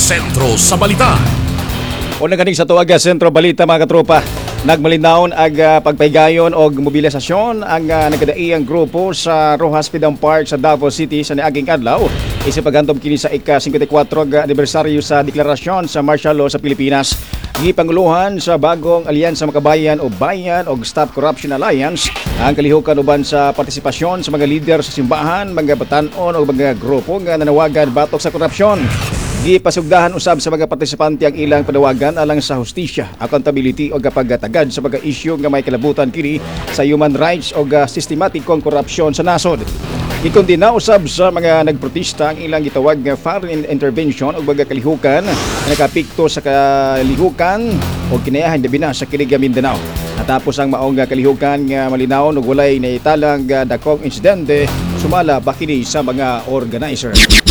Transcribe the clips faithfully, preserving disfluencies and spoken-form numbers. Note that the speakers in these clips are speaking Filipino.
Sentro sa Balita. Una ganing sa tuwag Sentro Balita mga katropa. Nagmalinaon ang uh, pagpaygayon o mobilisasyon ang uh, nagkadaiyang grupo sa Rojas Freedom Park sa Davao City sa niaging adlaw. Isa paghantom kini sa ika-fifty-four anibersaryo sa deklarasyon sa martial law sa Pilipinas. Gipanguluhan sa bagong Alyansa Makabayan o Bayan o Stop Corruption Alliance ang kalihukan uban sa partisipasyon sa mga lider sa simbahan, mga batanon o mga grupo nga nanawagan batok sa korupsyon. Gipasugdahan usab sa mga partisipante ang ilang panawagan alang sa hustisya, accountability o kapagtatagad sa mga isyu nga may kalabutan kini sa human rights o systematic kong korupsyon sa nasod. Ikondina usab sa mga nagprotesta ang ilang gitawag nga foreign intervention o mga kalihukan na nakapikto sa kalihukan o kinayahan labi na sa Kilig Mindanao. Natapos ang maong kalihukan nga malinaw ug walay naitalang dakong insidente, sumala ba kini sa mga organizer.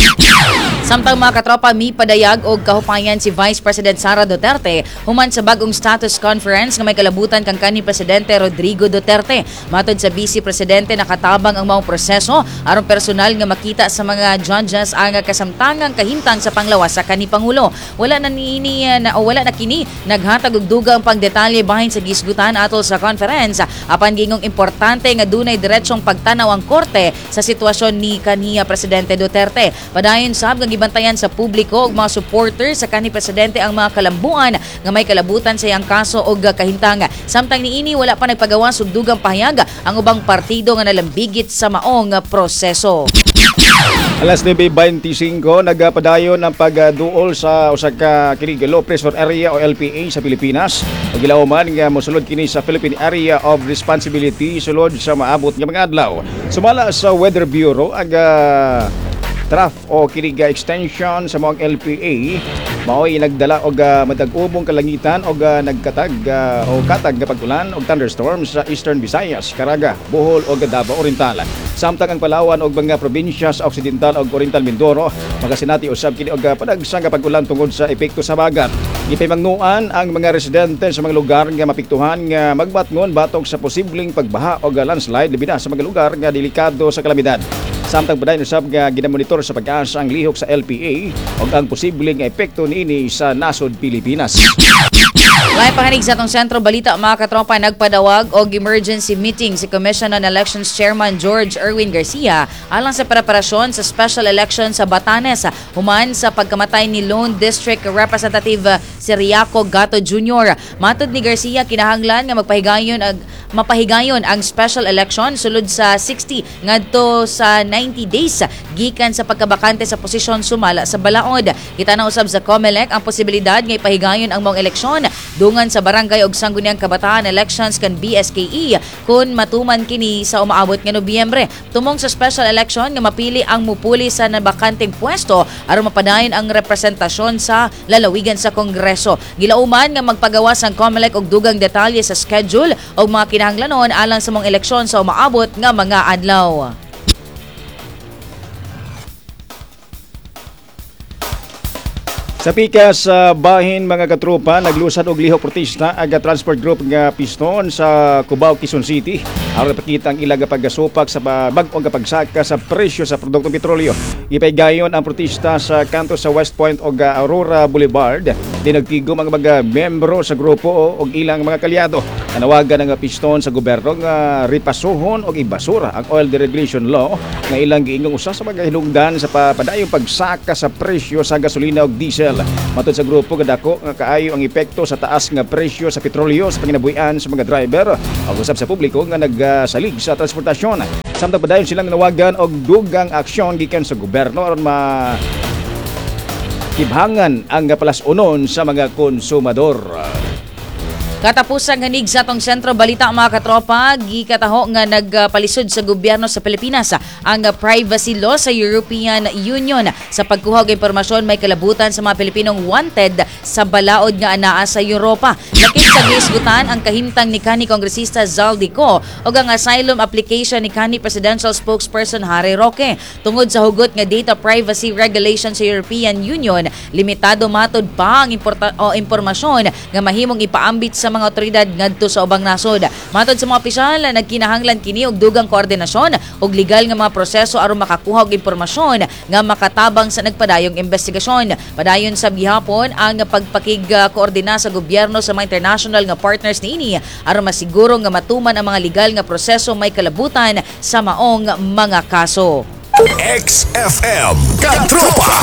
Samtang mga katropa, mi padayag og kahupayan si Vice President Sara Duterte human sa bagong status conference nga may kalabutan kang kanhi Presidente Rodrigo Duterte. Matod sa Vice Presidente, nakatabang ang maong proseso aron personal nga makita sa mga judges ang kasamtangang kahimtang sa panglawas sa kanhi Pangulo. Wala na niini na o wala na kini naghatag og dugang pangdetalye bahin sa gisgutan atol sa conference. Apan gingong importante nga dunay diretsong pagtanaw ang korte sa sitwasyon ni kanhi Presidente Duterte. Padayon sab nga gibantayan sa publiko ug mga supporters sa kanhi Presidente ang mga kalambuan nga may kalabutan sa iyang kaso og kahintang. Samtang niini wala pa nagpagawas og dugang pahayag ang ubang partido nga nalambigit sa maong proseso. Alas nine twenty-five nagapadayon ang pagduol sa usa ka kini Low Pressure Area o L P A sa Pilipinas. Ug gilawman nga mosulod kini sa Philippine Area of Responsibility sulod sa maabot nga mga adlaw. Sumala sa Weather Bureau ang uh, draft o kiniga extension sa mga L P A mao'y nagdala og uh, madag-ubong kalangitan og uh, nagkatag uh, o katag nga pag-ulan og thunderstorms sa Eastern Visayas, Caraga, Bohol ug Davao Oriental. Samtang ang Palawan og mga probinsya sa Occidental ug Oriental Mindoro magasinati usab kini og uh, padagsang nga pag-ulan tungod sa epekto sa bagat. Ipamangnuan ang mga residente sa mga lugar nga mapiktuhan nga magbatngon batok sa posibleng pagbaha o landslide labi na sa mga lugar nga delikado sa kalamidad. Samtang padayon usab nga ginamonitor sa pag-asa ang lihok sa L P A ug ang posibleng epekto niini sa nasod Pilipinas. Lain pahanig sa atong Sentro Balita mga katropa, nagpadawag og emergency meeting si Commission on Elections Chairman George Erwin Garcia alang sa preparasyon sa special election sa Batanes human sa pagkamatay ni Lone District Representative Siriaco Gato Junior Matod ni Garcia, kinahanglan nga magpahigayon ag mapahigayon ang special election sulod sa sixty ngadto sa ninety days gikan sa pagkabakante sa posisyon sumala sa balaod. Kita na usab sa COMELEC ang posibilidad nga ipahigayon ang mga eleksyon dungan sa barangay og sangguniang kabataan elections kan B S K E kun matuman kini sa umaabot nga Nobyembre. Tumong sa special election nga mapili ang mupuli sa nabakanteng pwesto aron mapadayon ang representasyon sa lalawigan sa Kongreso. Gilauman nga magpagawas ang COMELEC og dugang detalye sa schedule og mga kinahanglanon alang sa mga eleksyon sa umaabot nga mga adlaw. Sa pikas sa bahin mga katropa, naglusad og lihok protesta ang transport group nga Piston sa Cubao, Quezon City. Aron pakita ang ilang pagasupak sa bag-ong pagsaka sa presyo sa produktong petrolyo. Ipaygayon ang protesta sa kanto sa West Point og Aurora Boulevard. Dinagtigom ang mga membro sa grupo og ilang mga kalyado. Nanawagan ang Piston sa gobyerno nga ripasuhon og ibasura ang oil deregulation law nga ilang giingong usa sa mga hinungdan sa padayong pagsaka sa presyo sa gasolina ug diesel. Matod sa grupo, kadako nga kaayo ang epekto sa taas nga presyo sa petrolyo sa panginabuhian sa mga driver o usab sa publiko nga nagsalig sa transportasyon. Samtang padayon silang nanawagan og dugang aksyon gikan sa gobyerno aron ma kibhangan ang palas-unon sa mga konsumador. Katapusang hanig sa atong Sentro Balita mga katropa, gikataho nga nagpalisod sa gobyerno sa Pilipinas ang privacy law sa European Union sa pagkuha og impormasyon may kalabutan sa mga Pilipinong wanted sa balaod nga anaa sa Europa. Lakip sa gisgutan ang kahimtang ni kanhi Kongresista Zaldico o ang asylum application ni kanhi Presidential Spokesperson Harry Roque. Tungod sa hugot nga data privacy regulation sa European Union, limitado matod pa ang importa- o impormasyon nga mahimong ipaambit sa mga otoridad ngadto sa ubang nasod. Matod sa mga opisyal, nagkinahanglan kini og dugang koordinasyon ug legal nga mga proseso aron makakuha og impormasyon nga makatabang sa nagpadayong investigasyon. Padayon sa gihapon ang pagpakig-koordina sa gobyerno sa mga international nga partners niini aron masiguro nga matuman ang mga legal nga proseso may kalabutan sa maong mga kaso. X F M Katropa.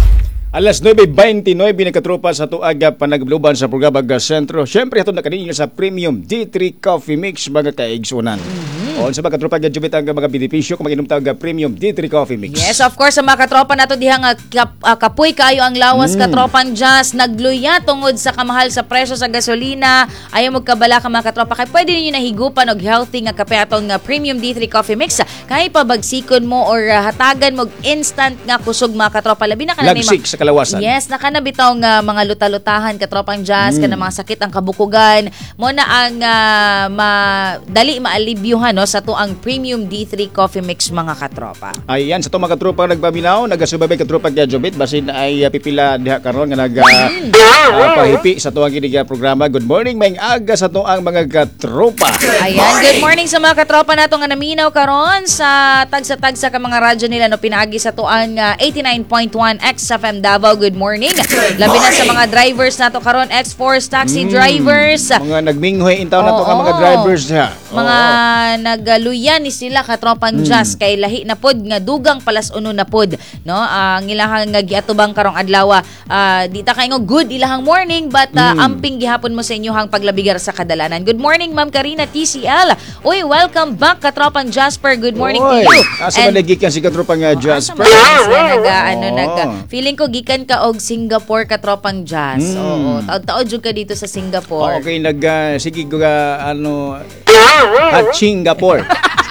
Alas nueve twenty-nine na katropa sa tuag panagluban sa programa ga sentro. Syempre ato na kaninyo sa Premium D three Coffee Mix mga kaigsunan. Mm-hmm. O sa mga katropa ga jubit ang mga benepisyo kung mag-inom tawag Premium D three Coffee Mix. Yes, of course sa mga katropa nato diha nga kap, uh, kapoy kayo ang lawas mm. katropang jazz nagluya tungod sa kamahal sa presyo sa gasolina. Ayaw mo kabala ka mga katropa kay pwede ninyo nahigupan og healthy nga kape atong uh, Premium D three Coffee Mix. Kay pabagsikon mo or uh, hatagan mo instant nga kusog mga katropa labi na kanang Lagsik sa kalawasan. Yes, nakanabitaw nga mga luta-lutahan katropang jazz mm. kana mga sakit ang kabukugan mo na ang uh, madali maalibyuhan no sa tuang Premium D three Coffee Mix mga katropa. Ayan sa to mga katropa nagpaminaw nagasubay katropa kay Jobit basin ay uh, pipila diha karon nga nag mm. uh, pahipi sa tuang kinig programa. Good morning maing aga sa tuang mga katropa. Ayan, good morning sa mga katropa nato nga naminaw karon sa tagsa-tagsa ka mga radyo nila no pinaagi sa tuang uh, eighty-nine point one X F M Davao. Good morning. Labi na sa mga drivers nato karon X-Force taxi mm, drivers. Mga nagminghoy intaw na to ka mga drivers ha. Mga nagaluyan ni sila katropang mm. jazz kay lahi na pod nga dugang palas uno na pod no ang uh, ilahang nga giatubang karong adlaw uh, di ta kay ngo good ilahang morning but uh, mm. amping gihapon mo sa inyohang paglabigar sa kadalanan. Good morning Ma'am Karina T C L. Uy, welcome back katropang Jasper. Good morning Oy, to you. Asa man nagikan si katropang uh, Jasper? Naga ano naga feeling ko gikan ka og Singapore katropang jazz. Mm. Oo, taod-taod jud ka dito sa Singapore. Oh, okay, nag uh, sige ko uh, ano Hot Singapore.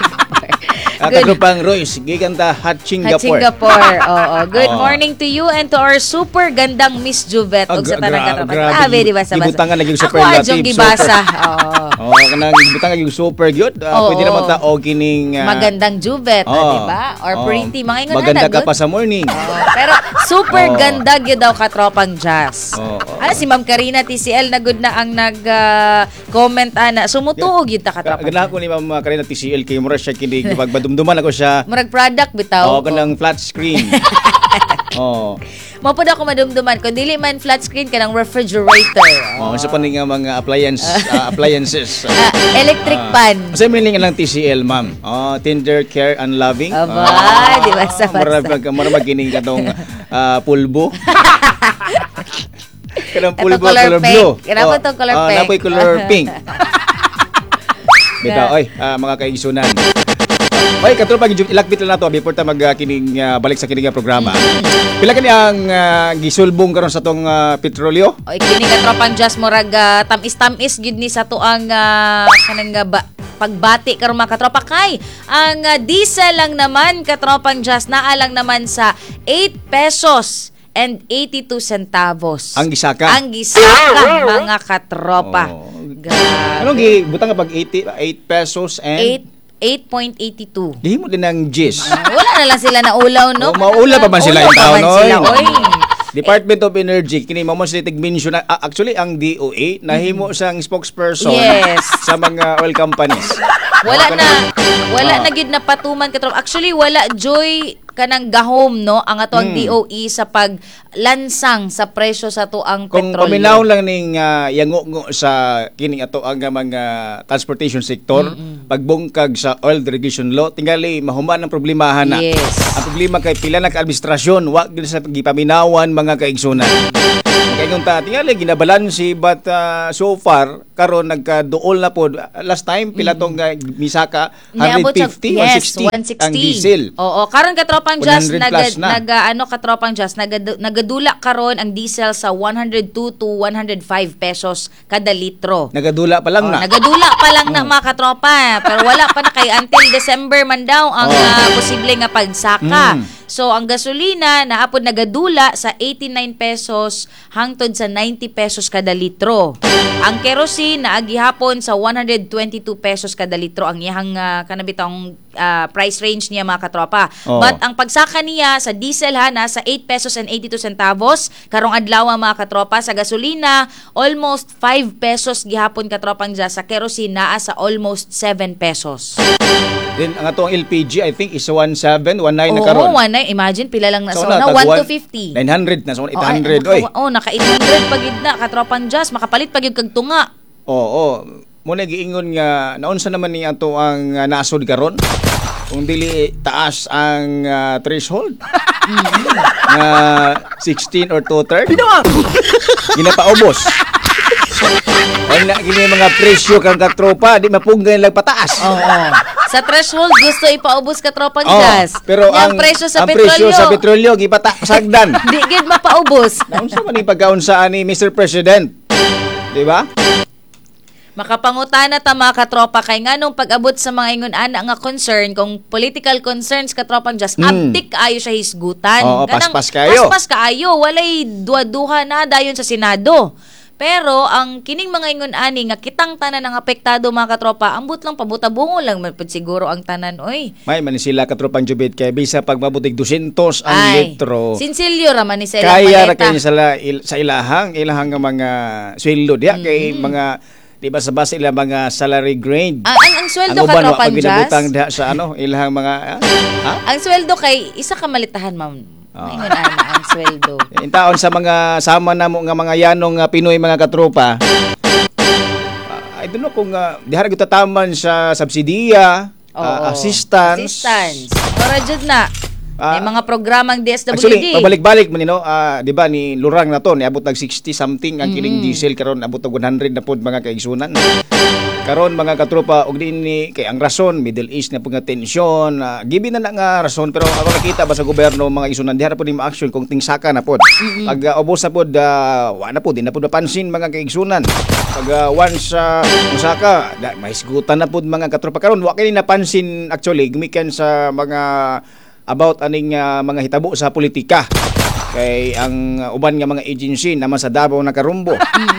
Katropang Royce, gikan ta Hot Singapore. Hot Singapore. Oo. Good oh. morning to you and to our super gandang Miss Juvet og sa tanang katropang. Ah, very basa basa. Gibutangan naging Ako superlative. adjong gibasa. Oo. Oh, kanang gibutangan yung super good. Uh, pwede naman ta og kining uh, magandang Juvet, oh, di ba? Or oh, pretty mga ingon maganda ka pa sa morning. Oh, pero super oh. ganda gyud daw katropang jazz. Oh, oh. Ano si Ma'am Karina T C L na good na ang nag-comment uh, ana sumutuog gyud ta katropang. Ganahan ko ni Ma'am Karina T C L kay mura siya kini pagbadumduman ako siya. Murag product bitaw. Oh, kanang flat screen. Oh. Mapod ako madumduman kung dili man flat screen kanang refrigerator. Oh, sa paning nga mga appliance uh, appliances. Uh, electric uh, pan. Sa miling lang T C L, ma'am. Oh, tender care and loving. Aba, uh, di ba sa basta. Mara magining katong uh, pulbo. Kanang pulbo color, color pink. blue. Kanang oh, to color uh, pink. Napoy color pink. Bitaw, oy, uh, mga kaigsunan. Oy, katulad pag ilakbit lang nato before ta magkining uh, balik sa kining programa. Pila kani ang uh, gisulbong karon sa tong uh, petrolyo? Oy, kini katropang jazz murag uh, tamis-tamis gid ni sa tuang uh, kanang uh, ba- pagbati karon mga katropa kay ang uh, diesel lang naman katropang jazz naa lang naman sa eight pesos and eighty-two centavos. Ang gisaka? Ang gisaka mga katropa. Oh. Anong gibutang pag eight pesos and eight point eight two. Di mo din ang gis. Uh, wala na lang sila na ulaw, no? Oh, maula pa man sila yung tao, no? Department of Energy, kini mo mo sila tig-mention na, uh, actually, ang D O A, nahimo sang spokesperson yes. sa mga oil companies. Wala na, wala na gid na patuman katrop. Actually, wala joy kanang gahom no ang ato ang hmm. D O E sa paglansang sa presyo sa tuang petrolyo. Kung paminaw lang ning uh, yango sa kining ato ang mga transportation sector, mm-hmm. pagbungkag sa oil regulation law, tingali mahuman ang problemahan na. Yes. Ang problema kay pila na ka-administrasyon, wa gyud sa gipaminawan mga kaigsunan. Kaya kung ta, tingali ginabalansi but uh, so far karon nagkaduol na pod. Last time pila tong uh, misaka one fifty, yes, one sixty ang diesel. Oo, karon katropang jazz nag na. nag ano katropang jazz nag nagadula karon ang diesel sa one oh two to one oh five pesos kada litro. Nagadula pa lang oh, na. Nagadula pa lang na mga katropa, pero wala pa na kay until December man daw ang oh. uh, posible nga pagsaka. Mm. So ang gasolina naapod nagadula sa eighty-nine pesos hangtod sa ninety pesos kada litro. Ang kerosene naagihapon sa one hundred twenty-two pesos kada litro ang iyang uh, kanabitang uh, price range niya mga katropa. Oo. But ang pagsaka niya sa diesel ha nasa eight pesos and eighty-two centavos karong adlaw mga katropa. Sa gasolina almost five pesos gihapon katropang dya. Sa kerosene naa sa almost seven pesos. Then ang atong L P G I think is one seven, one nine na Oo, karon. one nine. Imagine pila lang na So, sa una, tag one one- to fifty. nine hundred na, so eight Oh, ay, hundred. naka- Oy. Oh, naka eight hundred pagid na katropang jazz, makapalit pagid kag tunga. Oo, oh, muna giingon nga naunsa naman ni ato ang uh, nasod karon kung dili taas ang uh, threshold nga sixteen or two-thirds ginapaubos. Ay na gini mga presyo kang katropa di mapunggay lang pataas. Oo. Sa threshold gusto ipaubos katropang Oh, jazz. pero Yang ang presyo sa ang presyo petrolyo. sa petrolyo gipata sagdan. Di gid mapaubos. Naunsa man ni pagkaunsaan ni Mister President? Di ba? Makapangutana ta mga katropa kay nganong pag-abot sa mga ingon ana nga concern kung political concerns katropang just Mm. antik ayo siya hisgutan. Oo, Kanang paspas kayo. Paspas kaayo, walay duha-duha na dayon sa Senado. Pero ang kining mga ingon ani nga kitang tanan ang apektado mga katropa, ambot lang pabuta-bungo lang man pud siguro ang tanan oy. May man sila katropang jubit kay bisa pag mabutig two hundred ang Ay, litro. sinsilyo ra man ni sila Kaya ra maleta. kayo sa, il, sa ilahang ilahang nga mga sweldo diya kay mga di ba sa base ila mga salary grade. Ah, ang, ang sweldo uban, wa katropang pa ginabutang jazz. diha sa ano ilahang mga ah, ha? Ang sweldo kay isa ka malitahan ma'am. Ah. Ingon ana ang sweldo. In taon sa mga sama na mo nga mga yanong nga Pinoy mga katropa. Uh, I don't know kung uh, dihara gyud tataman sa subsidiya, Oo. uh, assistance. Assistance. Ora jud na. Ah, May mga programang D S W D. Actually, pabalik-balik man no, ah, di ba ni Lurang na to, niabot nag sixty something ang kining diesel karon abot og one hundred na pod mga kaigsunan. Karon mga katropa og dinhi kay ang rason Middle East na pud nga tension, uh, given na na nga rason pero ako nakita ba sa gobyerno mga isunan diha pod ni ma-action kung tingsaka na pod. Pag uh, ubos na pod uh, wa na pod di na pod napansin mga kaigsunan. Pag uh, once uh, musaka da, may sigutan na pod mga katropa karon wa kini napansin actually gumikan sa mga about aning uh, mga hitabo sa politika kay ang uh, uban nga mga agency naman sa Davao nakarumbo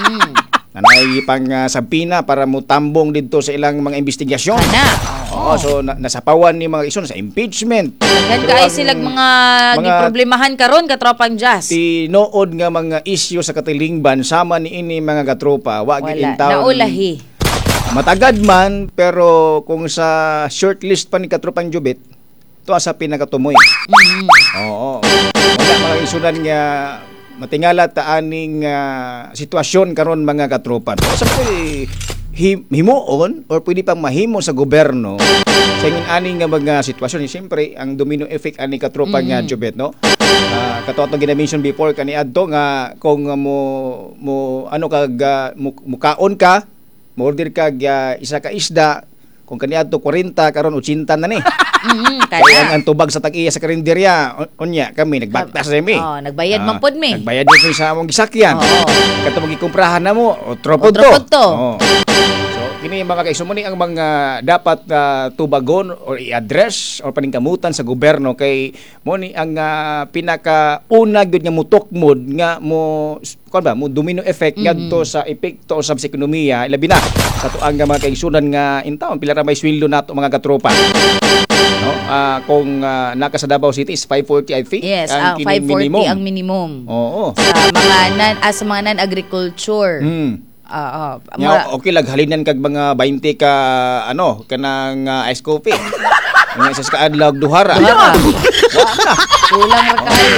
nanay pang uh, sabpina para mo tambong didto sa ilang mga investigasyon. Ana. Oo, so na, nasapawan ni mga ison sa impeachment. Daghan Pero kay ang silag mga, mga giproblemahan karon katropang jazz. tinuod nga mga issue sa katilingban sama ni ini mga katropa wa gid in Wala. town. Naulahi. Matagad man pero kung sa shortlist pa ni katropang Jubit to sa pinakatumoy. Mm-hmm. Oo. Wala mga isunan nga matingala ta aning uh, sitwasyon karon mga katropa. Sa pwede hi- himuon or pwede pang mahimo sa gobyerno sa ingin aning nga mga sitwasyon. Siyempre, ang domino effect ani katropa Mm-hmm. nga Jubet, no? Uh, kato atong gina-mention before kani adto nga kung uh, mo mo ano kag uh, mu- mukaon ka, mo order kag uh, isa ka isda kung kaniadto forty karon eighty na ni. Mm, Kaya ang, kaya. ang tubag sa tag-iya sa karinderya, on- onya kami nagbaktas mi. Oh, nagbayad man pod mi. Nagbayad din mi sa among gisakyan. Oo. Kato magikumprahan na mo, o tropod O, tropod to. to. Oo. So kini mga kaiso mo ni ang mga dapat uh, tubagon or i-address or paningkamutan sa gobyerno kay mo ni ang uh, pinaka una gyud nga mutukmod nga mo kon ba mo domino effect ngadto sa epekto sa ekonomiya labi na sa tuang nga mga kaigsunan nga in town pila ra may sweldo nato mga katropa. No? Ah, kung uh, naka sa Davao City is five forty I think. Yes, ang ang kining five forty minimum. ang minimum. Oo. Sa mga non as sa mga non-agriculture. Hmm. Ah, ah, Nya mga- okay lag halinan kag mga twenty ka ano kanang uh, ice coffee. Nga sa kaadlaw duhara. Duhara. Kulang ra kayo.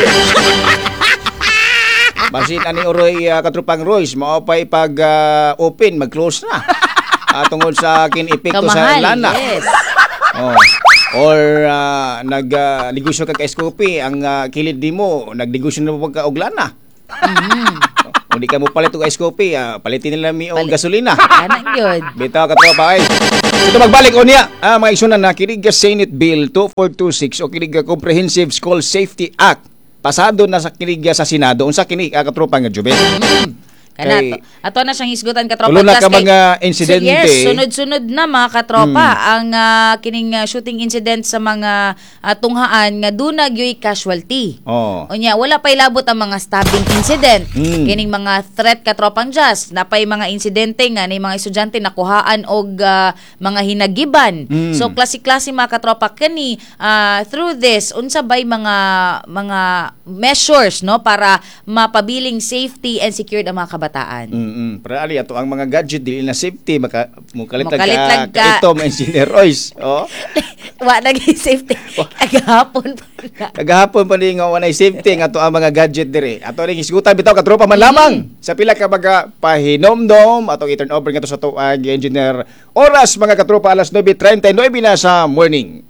Basin ani oroy uh, katrupang Royce mao pay pag uh, open mag-close na. Uh, tungod sa kin epekto sa Kamahal, lana. yes. Oh. Or uh, nag uh, negosyo kag ice coffee ang uh, kilid nimo nagnegosyo na pagka og lana. Mm. Kung di ka mo palit og ice coffee, uh, palitin nila mi og Palit. gasolina. Anang yun. Bitaw ka tropa ay. Ito magbalik unya. Ah, mga isunan na kinig ka Senate Bill two four two six o kinig ka Comprehensive School Safety Act. Pasado na sa kinig sa Senado unsa kinig ka tropa nga Jubel. Kana Kay- to. Ato na siyang hisgutan katropa. Tulo na Plus ka kay- mga insidente. So, yes, sunod-sunod na mga katropa ang ah, kining ah, shooting incident sa mga ah, tunghaan nga dunag yoy casualty. Oh. Unya wala pay labot ang mga stabbing incident. Mm. Kining mga threat katropang jazz, napay mga insidente nga ni mga estudyante nakuhaan og ah, mga hinagiban. Mm. So klase-klase mga katropa kani ah, through this unsa bay mga mga measures no para mapabiling safety and secured ang mga kabataan. Mm. Pero ali ato ang mga gadget dili na safety maka mukalitag Mukalitag ka, ka. ka itom engineer Royce. Oh. Wa naging safety. Agahapon pa na. Kagahapon pa ni nga walay safety nga ato ang mga gadget dire. Ato ring isgutan bitaw ka tropa man lamang sa pila ka mga pahinomdom atong i-turn over nga to sa tuag engineer. Oras mga katropa alas nine thirty y nine na sa morning.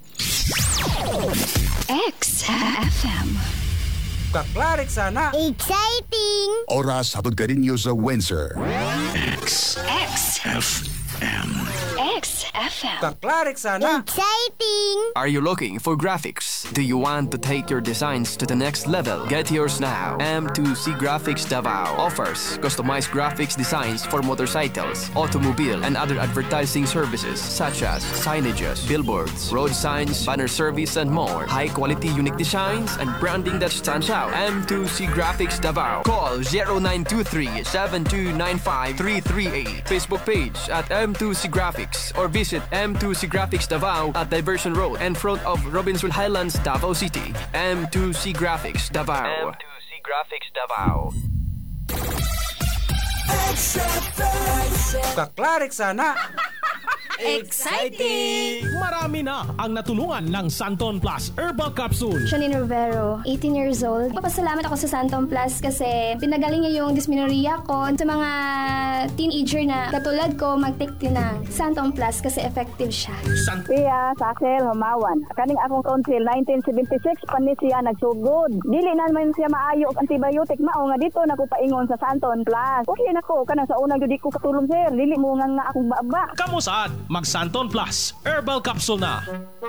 X F M. Kaklarik sana. Exciting! Oras hatod kaninyo sa Windsor. X F M. X F M. Kaklarik sana. Exciting! Are you looking for graphics? Do you want to take your designs to the next level? Get yours now. M two C Graphics Davao offers customized graphics designs for motorcycles, automobile, and other advertising services such as signages, billboards, road signs, banner service, and more. High-quality unique designs and branding that stands out. M two C Graphics Davao. Call zero nine two three, seven two nine five, three three eight. Facebook page at M two C Graphics or visit M two C Graphics Davao at Diversion Road in front of Robinson Highlands, Davao City. M two C Graphics Davao. M two C Graphics Davao. Kaklarik sana. Exciting! Marami na ang natulungan ng Santon Plus Herbal Capsule. Janine Rivero, eighteen years old. Papasalamat ako sa Santon Plus kasi pinagaling niya yung dysmenorrhea ko. Sa mga teenager na katulad ko, mag-take din ng Santon Plus kasi effective siya. Siya, Saksel, Humawan. Kaning akong council, nineteen seventy-six, panis siya nagsugod. Dili naman siya maayo og antibiotic mao nga dito nakupaingon sa Santon Plus. Okay na ko, kanang sa unang judi ko katulong sir. Dili mo nga nga akong baba. Kamusad, mag Santon Plus Herbal Capsule na.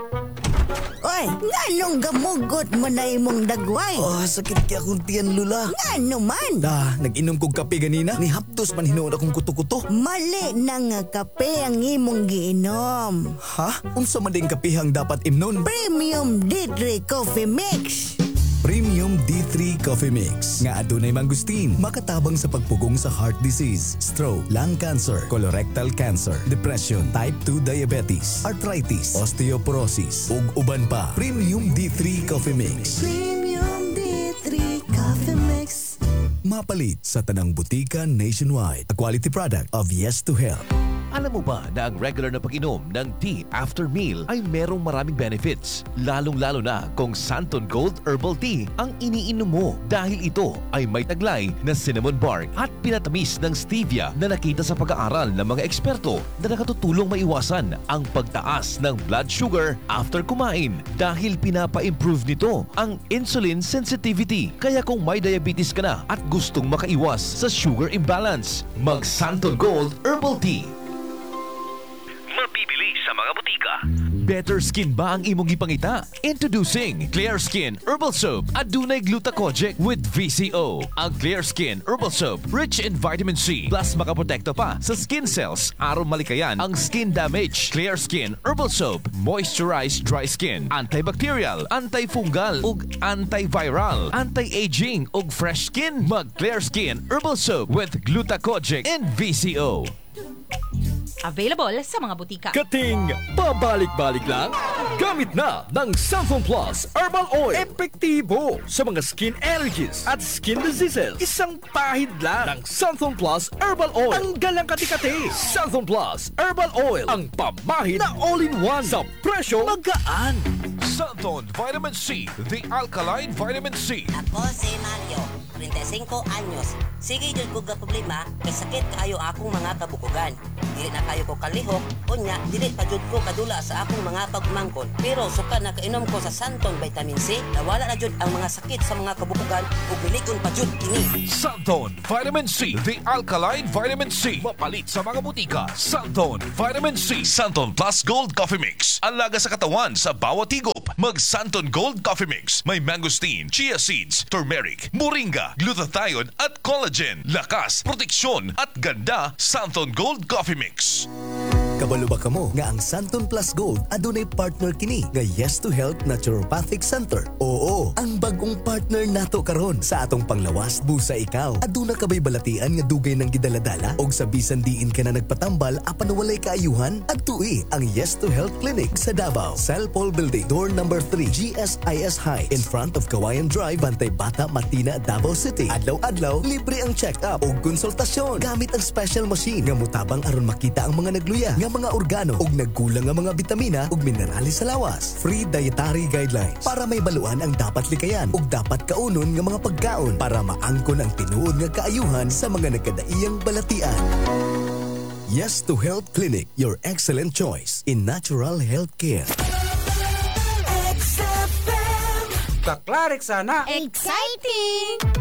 Oy, nganong gamugot mo na imong dagway? Oh, sakit kaya akong tiyan, Lula. Ngano man? Ah, nag-inom kong kape ganina. Ni haptos man hinuod akong kuto-kuto. Mali na nga kape ang imong giinom. Ha? Unsa man ding kape ang dapat imnon? Premium D three Coffee Mix. Premium D three Coffee Mix nga adunay mangustin, makatabang sa pagpugong sa heart disease, stroke, lung cancer, colorectal cancer, depression, type two diabetes, arthritis, osteoporosis, ug uban pa. Premium D three Coffee Mix. Premium D three Coffee Mix. Mapalit sa tanang butika nationwide. A quality product of Yes to Health. Alam mo ba na ang regular na pag-inom ng tea after meal ay merong maraming benefits? Lalong-lalo na kung Santon Gold Herbal Tea ang iniinom mo dahil ito ay may taglay na cinnamon bark at pinatamis ng stevia na nakita sa pag-aaral ng mga eksperto na nakatutulong maiwasan ang pagtaas ng blood sugar after kumain dahil pinapa-improve nito ang insulin sensitivity. Kaya kung may diabetes ka na at gustong makaiwas sa sugar imbalance, mag Santon Gold Herbal Tea. Mabibili sa mga butika. Better skin ba ang imong gipangita? Introducing Clear Skin Herbal Soap adunay glutathione with V C O. Ang Clear Skin Herbal Soap rich in vitamin C plus makaprotekta pa sa skin cells aron malikayan ang skin damage. Clear Skin Herbal Soap moisturize dry skin, antibacterial, antifungal ug antiviral, anti-aging ug fresh skin. Mag Clear Skin Herbal Soap with glutathione and V C O. Available sa mga butika. Kating pabalik-balik lang? Gamit na ng Santon Plus Herbal Oil. Epektibo sa mga skin allergies at skin diseases. Isang pahid lang ng Santon Plus Herbal Oil. Tanggal ang kati-kati. Santon Plus Herbal Oil. Ang pamahid na all-in-one sa presyo magaan. Santon Vitamin C, the alkaline vitamin C. Ako si Mario, thirty-five anyos. Sige jud ko ga problema kay sakit kaayo akong mga kabukugan. Dili na kayo ko kalihok, unya dili pa jud ko kadula sa akong mga pagmangkon. Pero suka na kainom ko sa Santon Vitamin C, nawala na jud ang mga sakit sa mga kabukugan ug biligon pa jud kini. Santon Vitamin C, the alkaline vitamin C. Mapalit sa mga butika. Santon Vitamin C, Santon Plus Gold Coffee Mix. Alaga sa katawan sa bawat higop. Mag Santon Gold Coffee Mix. May mangosteen, chia seeds, turmeric, moringa, glutathione glutathione at collagen. Lakas, proteksyon at ganda. Santon Gold Coffee Mix. Kabalo ba kamo nga ang Santon Plus Gold adunay partner kini nga Yes to Health Naturopathic Center? Oo, ang bagong partner nato karon sa atong panglawas busa ikaw. Aduna ka ba'y balatian nga dugay ng gidaladala og sa bisan diin ka na nagpatambal apan walay kaayuhan? Adtui ang Yes to Health Clinic sa Davao, Cell Paul Building, door number three, G S I S High, in front of Kawayan Drive, Bantay Bata, Matina, Davao City. Adlaw-adlaw libre ang check-up og konsultasyon gamit ang special machine nga mutabang aron makita ang mga nagluya nga mga organo ug nagkulang nga mga bitamina ug minerales sa lawas. Free dietary guidelines para may baluan ang dapat likayan ug dapat kaunon nga mga pagkaon para maangkon ang tinuod nga kaayuhan sa mga nagkadaiyang balatian. Yes to Health Clinic, your excellent choice in natural health care. Kaklarik sana. Exciting!